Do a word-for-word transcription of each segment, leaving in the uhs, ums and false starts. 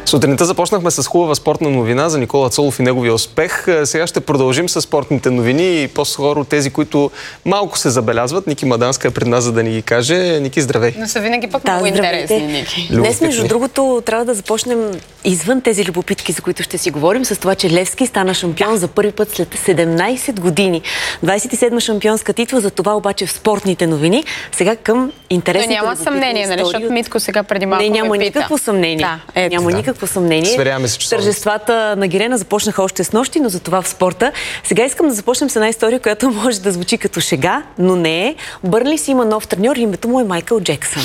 Сутринта започнахме с хубава спортна новина за Никола Цолов и неговия успех. Сега ще продължим с спортните новини и по-скоро тези, които малко се забелязват. Ники Маданска е пред нас, за да ни ги каже. Ники, здравей! Но са винаги пък да, много интересни, Ники. Днес, между другото, трябва да започнем извън тези любопитки, за които ще си говорим, с това, че Левски стана шампион за първи път след седемнайсет години. двайсет и седма шампионска титла, за това обаче в спортните новини. Сега към интересните любопитни няма съмнение, нали, защото Митко сега преди малко Не, няма ме никакво съмнение. Да, ето, няма да. никакво съмнение. Сверяваме се, че Тържествата на Гирена започнаха още с нощи, но за това в спорта. Сега искам да започнем с една история, която може да звучи като шега, но не е. Бърнли си има нов треньор, името му е Майкъл Джексън.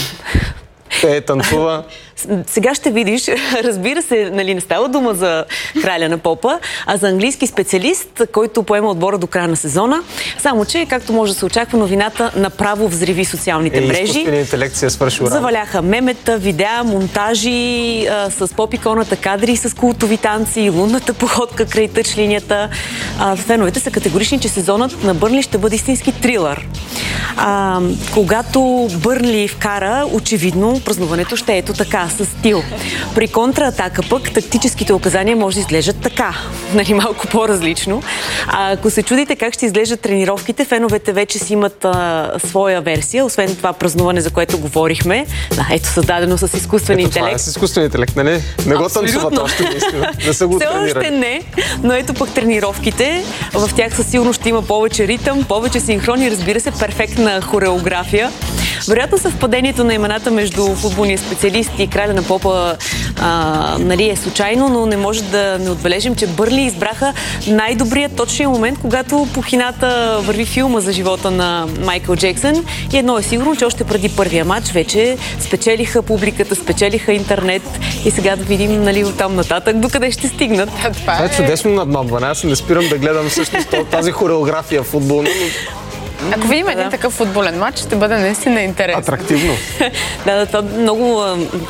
Е, танцува. Сега ще видиш, разбира се, нали, не става дума за краля на попа, а за английски специалист, който поема отбора до края на сезона. Само че, както може да се очаква, новината направо взриви социалните е, мрежи. Изкуственият интелект си е свършил работа. Заваляха мемета, видеа, монтажи а, с поп-иконата, кадри с култови танци, лунната походка край тъчлинията. А, феновете са категорични, че сезонът на Бърнли ще бъде истински трилър. А, когато Бърнли вкара, очевидно празнуването ще е ето така, с стил. При контратака пък тактическите указания може да изглеждат така, нали, малко по-различно. А ако се чудите как ще изглеждат тренировките, феновете вече си имат а, своя версия, освен това празнуване, за което говорихме. Да, ето, създадено с изкуствен ето, интелект. Това е с изкуствен интелект, нали? Не го танцуват още, наистина. Не са го тренирали. Все още не, но ето пък тренировките. В тях със сигурност ще има повече ритъм, повече синхрон и, разбира се, перфектна хореография. Вероятно съвпадението на имената между футболния специалист и краля на попа а, нали, е случайно, но не може да не отбележим, че Бърнли избраха най-добрият точния момент, когато по кината върви филма за живота на Майкъл Джексън. И едно е сигурно, че още преди първия матч вече спечелиха публиката, спечелиха интернет и сега да видим, нали, оттам нататък докъде ще стигнат. Това, това е чудесно надмамване. Аз не спирам да гледам всъщност тази хореография футболна. Ако видим един да. такъв футболен матч, ще бъде наистина интересно. Атрактивно. да, да, това е много,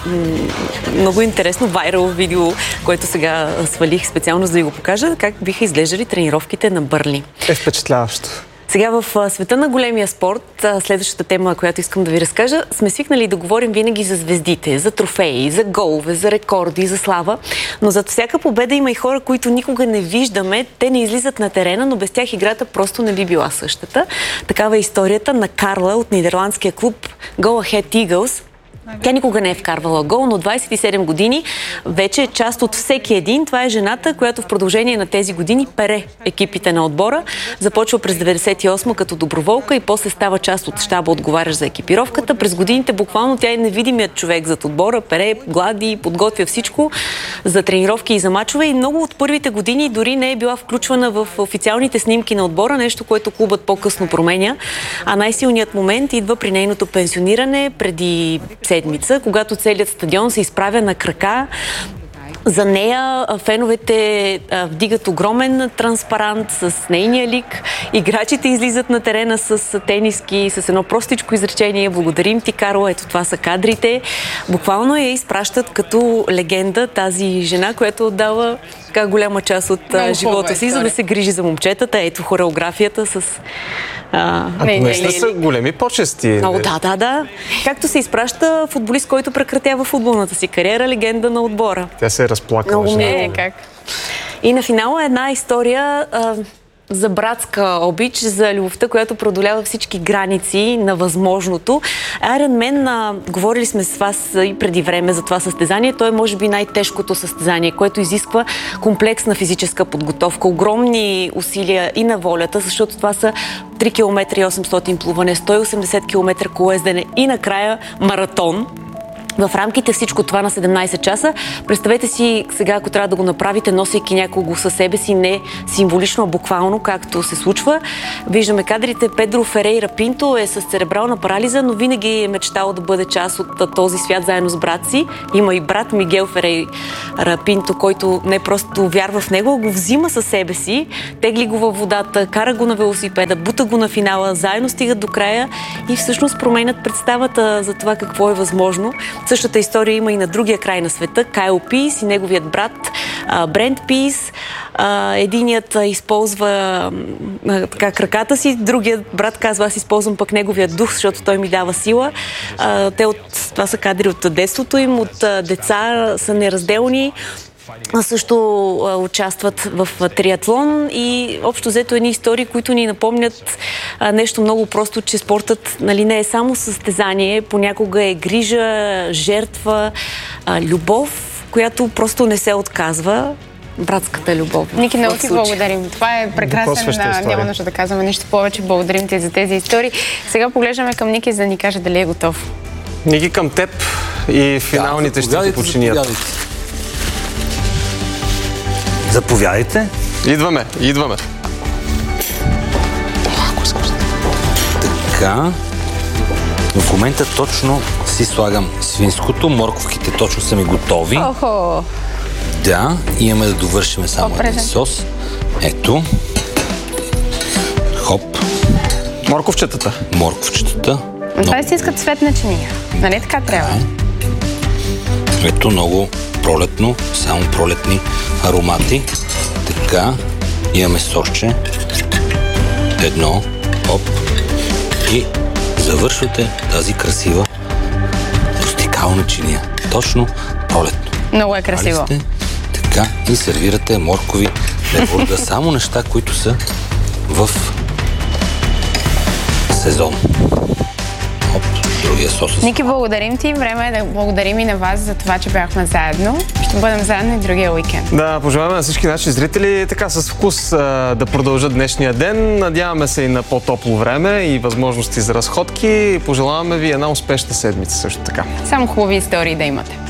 много интересно вайрал видео, което сега свалих специално, за да ви го покажа, как биха изглеждали тренировките на Бърнли. Е впечатляващо. Сега в света на големия спорт, следващата тема, която искам да ви разкажа, сме свикнали да говорим винаги за звездите, за трофеи, за голове, за рекорди, за слава, но зад всяка победа има и хора, които никога не виждаме. Те не излизат на терена, но без тях играта просто не би била същата. Такава е историята на Карла от нидерландския клуб Go Ahead Eagles. Тя никога не е вкарвала гол, но двайсет и седем години вече е част от всеки един. Това е жената, която в продължение на тези години пере екипите на отбора. Започва през деветдесет и осма като доброволка и после става част от щаба, отговарящ за екипировката. През годините буквално тя е невидимият човек зад отбора, пере, глади, подготвя всичко за тренировки и за мачове. И много от първите години дори не е била включвана в официалните снимки на отбора, нещо, което клубът по-късно променя. А най-силният момент идва при нейното пенсиониране преди седмица, когато целият стадион се изправя на крака. За нея феновете вдигат огромен транспарант с нейния лик. Играчите излизат на терена с тениски, с едно простичко изречение: "Благодарим ти, Карла", ето това са кадрите. Буквално я изпращат като легенда тази жена, която отдава така голяма част от а, живота си, за да се грижи за момчетата. Ето хореографията с... А, а не, не, не, са големи почести. Много, да, да, да. Както се изпраща футболист, който прекратява футболната си кариера, легенда на отбора. Тя се е разплакала. Много не, как? И на финала една история а, за братска обич, за любовта, която преодолява всички граници на възможното. Ironman, а, говорили сме с вас и преди време за това състезание. То е, може би, най-тежкото състезание, което изисква комплексна физическа подготовка, огромни усилия и на волята, защото това са три километра и осемстотин плуване, сто и осемдесет километра колоездене и накрая маратон. В рамките всичко това на седемнайсет часа, представете си сега, ако трябва да го направите, носейки някого със себе си, не символично, а буквално, както се случва. Виждаме кадрите. Педро Ферейра Пинто е с церебрална парализа, но винаги е мечтал да бъде част от този свят заедно с брат си. Има и брат Мигел Ферейра Пинто, който не просто вярва в него, а го взима със себе си, тегли го във водата, кара го на велосипеда, бута го на финала, заедно стигат до края и всъщност променят представата за това какво е възможно. Същата история има и на другия край на света. Кайл Пийс и неговият брат Брент Пийс. Единият използва така краката си, другият брат казва, аз използвам пък неговия дух, защото той ми дава сила. Те от, това са кадри от детството им, от деца, са неразделни. Също а, участват в а, триатлон и общо взето едни истории, които ни напомнят а, нещо много просто, че спортът, нали, не е само състезание, понякога е грижа, жертва, а, любов, която просто не се отказва. Братската любов. Ники, много ти благодарим. Това е прекрасен, да, няма нужда да казваме нищо повече. Благодарим ти за тези истории. Сега поглеждаме към Ники, за да ни каже дали е готов. Ники, към теб и финалните да, ще ти починят. Заповядайте. Идваме, идваме. Така. В момента точно си слагам свинското, морковките точно са ми готови. Охо! Да, имаме да довършим само един сос. Ето. Хоп. Морковчетата. Морковчетата. Но това е си иска цвет на чиния. Нали така трябва? Ето много пролетно, само пролетни аромати. Така, имаме сорче. Едно, оп. И завършвате тази красива рустикална чиния. Точно пролетно. Много е красиво. Така, и сервирате моркови, лебурга, само неща, които са в сезон. Оп, другия сос. Ники, благодарим ти. Време е да благодарим и на вас за това, че бяхме заедно. Ще бъдем заедно и другия уикенд. Да, пожелаваме на всички наши зрители така с вкус а, да продължат днешния ден. Надяваме се и на по-топло време и възможности за разходки. Пожелаваме ви една успешна седмица също така. Само хубави истории да имате.